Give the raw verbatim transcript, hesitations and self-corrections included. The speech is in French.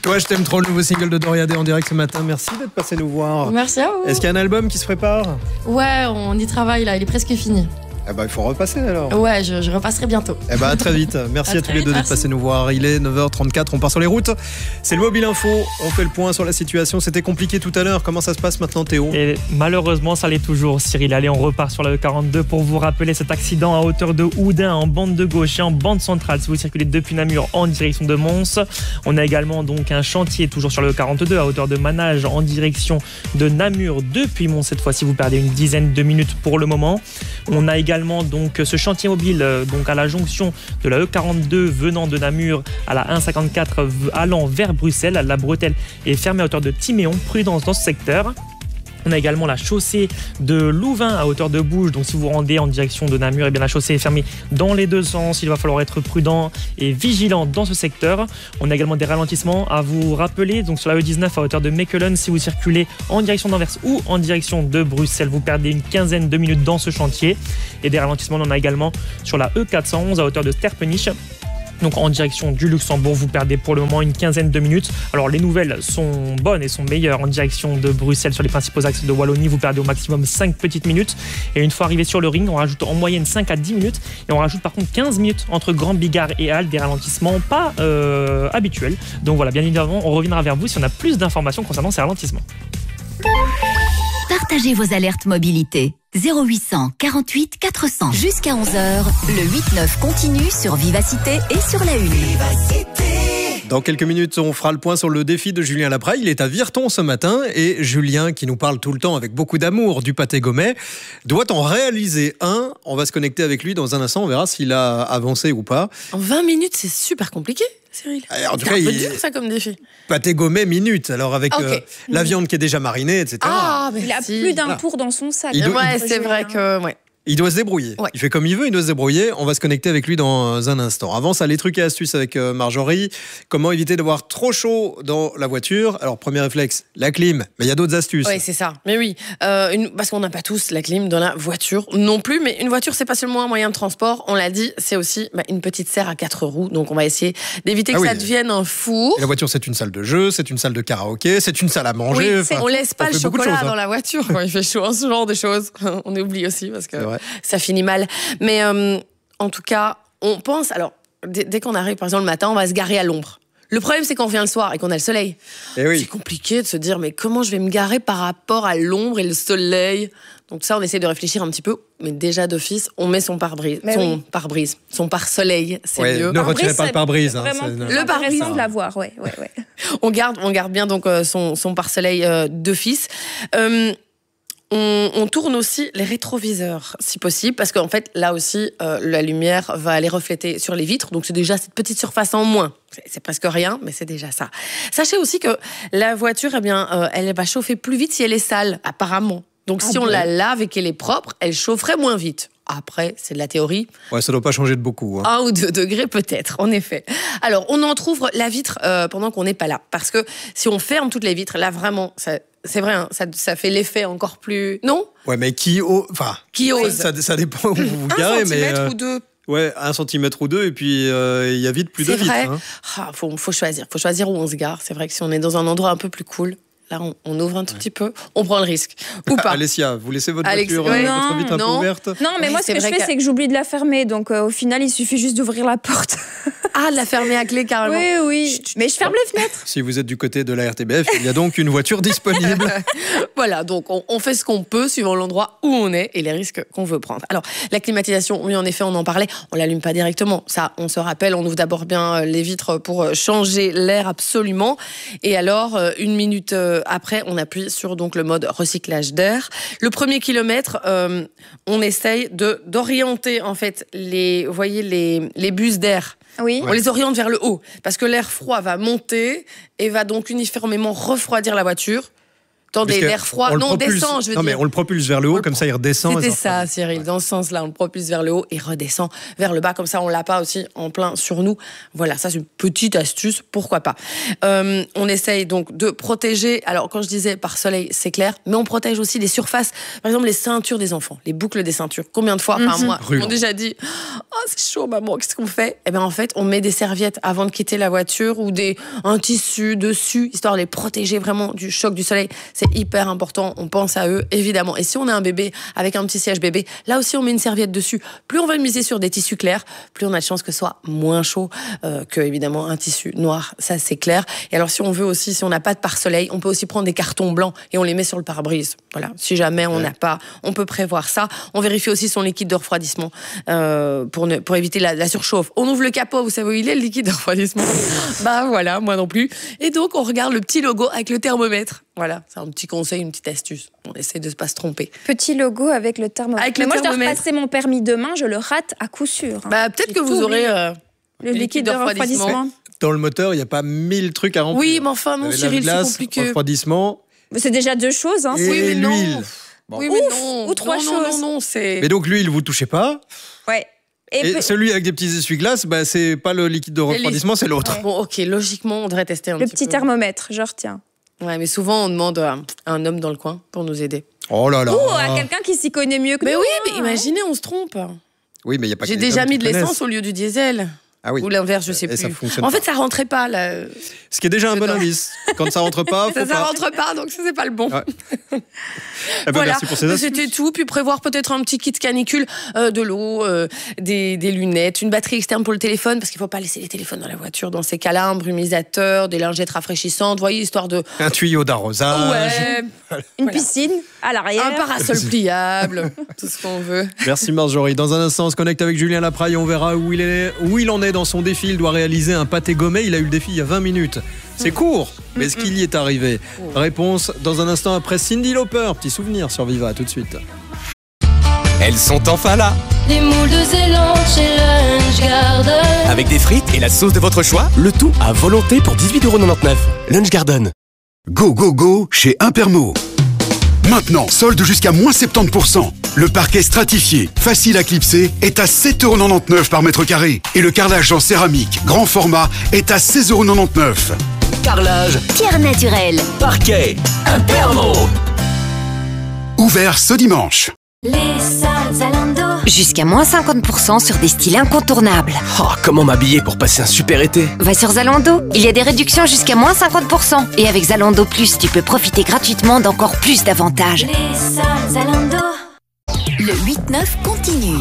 Toi, je t'aime trop, le nouveau single de Doria Day en direct ce matin. Merci d'être passé nous voir. Merci à vous. Est-ce qu'il y a un album qui se prépare ? Ouais, on y travaille là, il est presque fini. Eh ben, il faut repasser alors. Ouais, je, je repasserai bientôt. Eh ben, à très vite. Merci à, à tous les deux d'être passés nous voir. Il est neuf heures trente-quatre, on part sur les routes. C'est le Mobile Info. On fait le point sur la situation. C'était compliqué tout à l'heure. Comment ça se passe maintenant, Théo ? Et malheureusement, ça l'est toujours, Cyril. Allez, on repart sur la E quarante-deux pour vous rappeler cet accident à hauteur de Houdin en bande de gauche et en bande centrale. Si vous circulez depuis Namur en direction de Mons, on a également donc un chantier toujours sur la E quarante-deux à hauteur de Manage en direction de Namur depuis Mons. Cette fois-ci, vous perdez une dizaine de minutes pour le moment. On a également donc ce chantier mobile donc à la jonction de la E quarante-deux venant de Namur à la un cinquante-quatre allant vers Bruxelles. La bretelle est fermée à hauteur de Timéon. Prudence dans ce secteur. On a également la chaussée de Louvain à hauteur de Bouge. Donc si vous rendez en direction de Namur, eh bien la chaussée est fermée dans les deux sens. Il va falloir être prudent et vigilant dans ce secteur. On a également des ralentissements à vous rappeler. Donc sur la E dix-neuf à hauteur de Mechelen, si vous circulez en direction d'Anvers ou en direction de Bruxelles, vous perdez une quinzaine de minutes dans ce chantier. Et des ralentissements, on en a également sur la E quatre cent onze à hauteur de Sterpenich. Donc en direction du Luxembourg, vous perdez pour le moment une quinzaine de minutes. Alors les nouvelles sont bonnes et sont meilleures en direction de Bruxelles sur les principaux axes de Wallonie. Vous perdez au maximum cinq petites minutes. Et une fois arrivé sur le ring, on rajoute en moyenne cinq à dix minutes. Et on rajoute par contre quinze minutes entre Grand Bigard et Halle, des ralentissements pas euh, habituels. Donc voilà, bien évidemment, on reviendra vers vous si on a plus d'informations concernant ces ralentissements. Partagez vos alertes mobilité. zéro huit cent quarante-huit quatre cents. Jusqu'à onze heures, le huit neuf continue sur Vivacité et sur la Une. Vivacité. Dans quelques minutes, on fera le point sur le défi de Julien Lapraille. Il est à Virton ce matin et Julien, qui nous parle tout le temps avec beaucoup d'amour du pâté gomet, doit en réaliser un. On va se connecter avec lui dans un instant. On verra s'il a avancé ou pas. En vingt minutes, c'est super compliqué, Cyril. En tout c'est cas, un peu il... dur ça comme défi. Pâté gomet minute. Alors avec okay. euh, la viande qui est déjà marinée, et cetera. Ah, il a si. plus d'un voilà. pour dans son sac. Il doit, ouais, il... c'est vrai que... Ouais. Il doit se débrouiller. Ouais. Il fait comme il veut, il doit se débrouiller. On va se connecter avec lui dans un instant. Avant ça, les trucs et astuces avec Marjorie. Comment éviter d'avoir trop chaud dans la voiture ? Alors, premier réflexe, la clim. Mais il y a d'autres astuces. Oui, c'est ça. Mais oui, euh, une... parce qu'on n'a pas tous la clim dans la voiture non plus. Mais une voiture, c'est pas seulement un moyen de transport. On l'a dit, c'est aussi bah, une petite serre à quatre roues. Donc, on va essayer d'éviter que ah oui. ça devienne un four. Et la voiture, c'est une salle de jeu, c'est une salle de karaoké, c'est une salle à manger. Oui, enfin, on laisse pas le chocolat choses, hein. dans la voiture quand il fait chaud. Ce genre de choses. On oublie aussi parce que ça finit mal. Mais euh, en tout cas, on pense... Alors, dès, dès qu'on arrive, par exemple, le matin, on va se garer à l'ombre. Le problème, c'est qu'on vient le soir et qu'on a le soleil. Et oui. C'est compliqué de se dire, mais comment je vais me garer par rapport à l'ombre et le soleil ? Donc ça, on essaie de réfléchir un petit peu. Mais déjà, d'office, on met son pare-brise. Mais son oui. pare-brise. Son pare-soleil, c'est ouais, mieux. Ne retirez pas le pare-brise. C'est vraiment hein, plus le intéressant de l'avoir, ouais, ouais, ouais. on, garde, on garde bien donc, euh, son, son pare-soleil euh, d'office. Euh, On, on tourne aussi les rétroviseurs, si possible, parce qu'en fait, là aussi, euh, la lumière va aller refléter sur les vitres. Donc, c'est déjà cette petite surface en moins. C'est, c'est presque rien, mais c'est déjà ça. Sachez aussi que la voiture, eh bien, euh, elle va chauffer plus vite si elle est sale, apparemment. Donc, ah si bon on la lave et qu'elle est propre, elle chaufferait moins vite. Après, c'est de la théorie. Ouais, ça doit pas changer de beaucoup. Hein. Un ou deux degrés peut-être, en effet. Alors, on entrouvre la vitre euh, pendant qu'on n'est pas là. Parce que si on ferme toutes les vitres, là, vraiment, ça, c'est vrai, hein, ça, ça fait l'effet encore plus... Non ? Ouais, mais qui ose... Enfin, qui ose ça, ça dépend où vous vous garez, mais... Un centimètre euh... ou deux. Ouais, un centimètre ou deux, et puis il euh, y a vite plus c'est de vitres. C'est vrai. Hein. Ah, faut, faut choisir. Faut choisir où on se gare. C'est vrai que si on est dans un endroit un peu plus cool... Là, on, on ouvre un tout ouais. petit peu, on prend le risque. Ou pas. Alessia, vous laissez votre Alex... voiture, ouais. euh, votre vitre un peu ouverte ? Non, mais oui, moi, ce que je fais, c'est que j'oublie de la fermer. Donc, euh, au final, il suffit juste d'ouvrir la porte. Ah, de la fermer à clé, carrément. Oui, oui. Chut, mais je ferme les fenêtres. Si vous êtes du côté de la R T B F, il y a donc une voiture disponible. Voilà, donc on, on fait ce qu'on peut suivant l'endroit où on est et les risques qu'on veut prendre. Alors, la climatisation, oui, en effet, on en parlait. On l'allume pas directement. Ça, on se rappelle, on ouvre d'abord bien les vitres pour changer l'air absolument. Et alors, une minute après, on appuie sur donc le mode recyclage d'air. Le premier kilomètre, euh, on essaye de d'orienter en fait les, vous voyez les les bus d'air. Oui. On ouais. les oriente vers le haut parce que l'air froid va monter et va donc uniformément refroidir la voiture. Attendez, Parce que l'air froid. on le Non, propulse- descend, je veux non, dire. mais on le propulse vers le haut, On le comme ça il redescend. C'était et ça ça, Cyril. Dans ce sens-là, on le propulse vers le haut et redescend vers le bas. Comme ça, on l'a pas aussi en plein sur nous. Voilà, ça, c'est une petite astuce. Pourquoi pas. Euh, on essaye donc de protéger. Alors, quand je disais par soleil, c'est clair. Mais on protège aussi les surfaces. Par exemple, les ceintures des enfants, les boucles des ceintures. Combien de fois, enfin, Mhm. moi, Brûlant. on déjà dit, oh, c'est chaud, maman, qu'est-ce qu'on fait? Eh bien, en fait, on met des serviettes avant de quitter la voiture ou des, un tissu dessus, histoire de les protéger vraiment du choc du soleil. C'est hyper important. On pense à eux, évidemment. Et si on a un bébé avec un petit siège bébé, là aussi, on met une serviette dessus. Plus on va miser sur des tissus clairs, plus on a de chances que ce soit moins chaud euh, que, évidemment, un tissu noir. Ça, c'est clair. Et alors, si on veut aussi, si on n'a pas de pare-soleil, on peut aussi prendre des cartons blancs et on les met sur le pare-brise. Voilà. Si jamais on n'a pas, on peut prévoir ça. On vérifie aussi son liquide de refroidissement euh, pour, ne, pour éviter la, la surchauffe. On ouvre le capot, vous savez où il est, le liquide de refroidissement? Bah voilà, moi non plus. Et donc, on regarde le petit logo avec le thermomètre. Voilà, c'est un petit conseil, une petite astuce. On essaie de ne pas se tromper. Petit logo avec le thermomètre. Avec Mais le moi, je dois thermomètre. repasser mon permis demain, je le rate à coup sûr. hein. Bah, peut-être J'ai que vous tout aurez oublié. euh, le liquide de refroidissement. Dans le moteur, il n'y a pas mille trucs à remplir. Oui, mais enfin, non, Vous avez Cyril, c'est lave-glace, compliqué. refroidissement C'est déjà deux choses. Hein. et Oui, mais non. l'huile. Bon. Oui, mais Ouf, non. ou trois non, non, choses. non, non, c'est. Mais donc l'huile, vous touchez pas. Ouais. Et, Et pe- celui avec des petits essuie-glaces, bah, c'est pas le liquide de refroidissement, c'est l'autre. Bon, ok, logiquement, on devrait tester un le petit petit peu. thermomètre, je retiens. Ouais, mais souvent, on demande à un homme dans le coin pour nous aider. Oh là là. Ou à quelqu'un qui s'y connaît mieux que Mais nous. oui, hein. mais imaginez, on se trompe. Oui, mais il y a pas. J'ai que les déjà hommes mis qui de connaissent. l'essence au lieu du diesel. Ah oui. Ou l'inverse, je sais Et ça plus. fonctionne En pas. fait, ça rentrait pas, là. Ce qui est déjà un bon Dedans. indice. Quand ça rentre pas, faut Ça, ça pas. rentre pas, donc ça, c'est pas le bon. Ouais. Eh ben, Voilà, merci pour ces astuces. c'était tout. Puis prévoir peut-être un petit kit canicule, euh, de l'eau, euh, des, des lunettes, une batterie externe pour le téléphone, parce qu'il faut pas laisser les téléphones dans la voiture dans ces cas-là, un brumisateur, des lingettes rafraîchissantes, vous voyez, histoire de... Un tuyau d'arrosage. Ouais, Une Voilà. piscine à l'arrière. un parasol pliable, tout ce qu'on veut. Merci Marjorie. Dans un instant, on se connecte avec Julien Lapraille. On verra où il, est, où il en est dans son défi. Il doit réaliser un pâté gommé. Il a eu le défi il y a vingt minutes. C'est court, mais est-ce qu'il y est arrivé? Réponse dans un instant après Cyndi Lauper. Petit souvenir sur Viva. À tout de suite. Elles sont enfin là, Des moules de Zélande chez Lunch Garden. avec des frites et la sauce de votre choix, le tout à volonté pour dix-huit euros quatre-vingt-dix-neuf. Lunch Garden. Go, go, go chez Impermo. Maintenant, solde jusqu'à moins soixante-dix pour cent. Le parquet stratifié, facile à clipser, est à sept euros quatre-vingt-dix-neuf par mètre carré. Et le carrelage en céramique, grand format, est à seize euros quatre-vingt-dix-neuf. Carrelage, Pierre naturelle. parquet, Impermo. Ouvert ce dimanche. Les salles Zalando. Jusqu'à moins cinquante pour cent sur des styles incontournables. Oh, comment m'habiller pour passer un super été? Va sur Zalando, il y a des réductions jusqu'à moins cinquante pour cent. Et avec Zalando Plus, tu peux profiter gratuitement d'encore plus d'avantages. Les salles Zalando. Le huit neuf continue.